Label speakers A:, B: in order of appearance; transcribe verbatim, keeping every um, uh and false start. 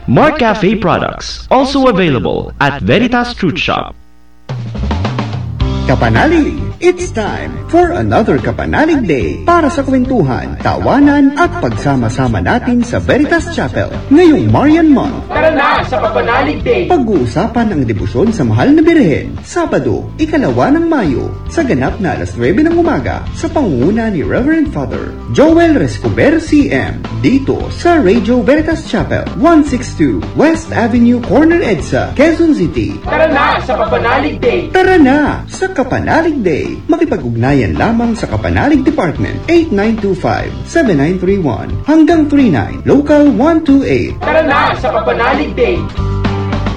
A: Mark Cafe products, also available at Veritas Fruit Shop.
B: Kapanalig, it's time for another Kapanalig Day para sa kwentuhan, tawanan at pagsama-sama natin sa Veritas Chapel ngayong Marian Month.
C: Tara na sa Kapanalig Day!
B: Pag-uusapan ang debosyon sa Mahal na Birhen, Sabado, ikalawa ng Mayo, sa ganap na alas nuwebe ng umaga sa pangunguna ni Reverend Father Joel Rescober C M dito sa Radio Veritas Chapel, one sixty-two West Avenue, Corner EDSA, Quezon City.
C: Tara na sa Kapanalig Day!
B: Tara na sa Kapanalig Day. Makipag-ugnayan lamang sa Kapanalig Department, eight nine two five, seven nine three one hanggang three nine, Local one two eight.
C: Tara na sa Kapanalig Day!